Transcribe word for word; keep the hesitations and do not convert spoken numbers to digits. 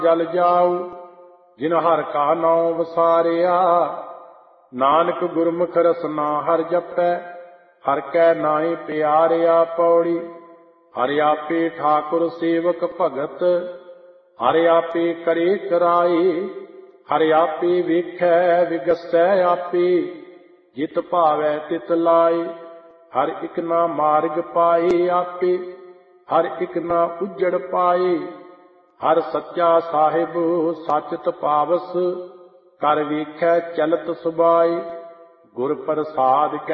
ਜਲ ਜਾਉ ਜਿਨ ਹਰ ਕਾ ਨਾਉ ਵਸਾਰਿਆ। ਨਾਨਕ ਗੁਰਮੁਖ ਰਸਨਾ ਹਰਿ ਜਪੈ ਹਰਿ ਕੈ ਨਾਇ ਪਿਆਰਿਆ। ਪੌੜੀ। ਹਰਿ ਆਪੇ ਠਾਕੁਰ ਸੇਵਕ ਭਗਤ ਹਰਿ ਆਪੇ ਕਰੇ ਕਰਾਈ। ਹਰਿ ਆਪੇ ਵੇਖੈ ਵਿਗਸੈ ਆਪੇ ਜਿਤ ਭਾਵੈ ਤਿਤ ਲਾਏ। ਹਰ ਇਕ ਨਾ ਮਾਰਗ ਪਾਏ ਆਪੇ ਹਰ ਇਕ ਨਾ ਉਜੜ ਪਾਏ। ਹਰ ਸੱਚਾ ਸਾਹਿਬ ਸਚਤ ਪਾਵਸ ਕਰ ਵੇਖੈ ਚਲਤ ਸੁਭਾਏ। ਗੁਰ ਪ੍ਰਸਾਦਿ